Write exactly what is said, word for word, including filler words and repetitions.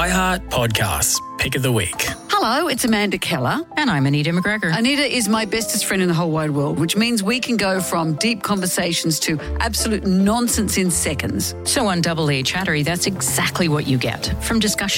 iHeart Podcasts, Pick of the Week. Hello, it's Amanda Keller. And I'm Anita McGregor. Anita is my bestest friend in the whole wide world, which means we can go from deep conversations to absolute nonsense in seconds. So on Double E Chattery, that's exactly what you get. From discussion